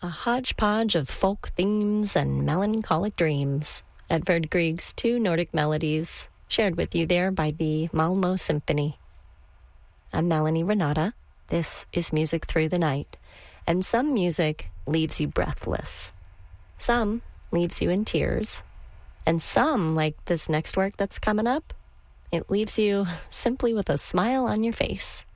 a hodgepodge of folk themes and melancholic dreams. Edvard Grieg's two Nordic melodies, shared with you there by the Malmo Symphony. I'm Melanie Renata. This is Music Through the Night, and some music leaves you breathless. Some leaves you in tears, and some, like this next work that's coming up, it leaves you simply with a smile on your face.